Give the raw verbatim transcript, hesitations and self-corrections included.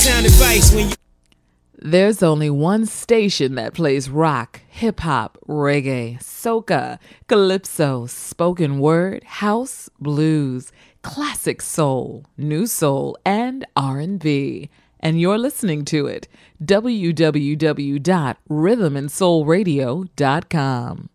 Sound advice when you. There's only one station that plays rock, hip-hop, reggae, soca, calypso, spoken word, house, blues, classic soul, new soul, and R and B. And you're listening to it. w w w dot rhythm and soul radio dot com.